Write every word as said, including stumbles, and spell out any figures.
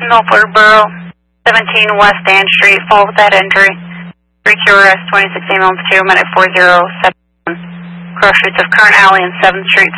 Northwood Borough, seventeen West Dan Street, fall with that injury. three Q R S twenty-six ambulance two, minute four zero seven one. Cross streets of Current Alley and seventh Street,